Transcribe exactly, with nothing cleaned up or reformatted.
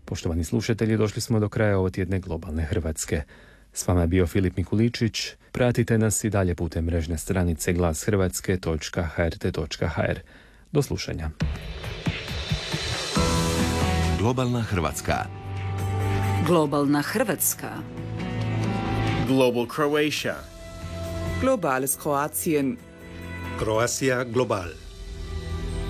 Poštovani slušatelji, došli smo do kraja ovo tjedne Globalne Hrvatske. S vama je bio Filip Mikuličić. Pratite nas i dalje putem mrežne stranice glas hrvatske točka h r t točka h r. Do slušanja. Globalna Hrvatska. Globalna Hrvatska. Global Croatia. Globales Kroatien. Croatia Global.